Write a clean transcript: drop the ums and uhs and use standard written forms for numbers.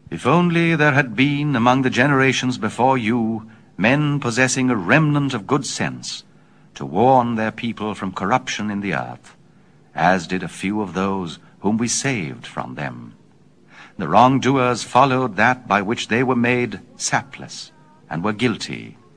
If only there had been among the generations before you men possessing a remnant of good sense to warn their people from corruption in the earth, as did a few of those whom we saved from them. The wrongdoers followed that by which they were made sapless and were guilty.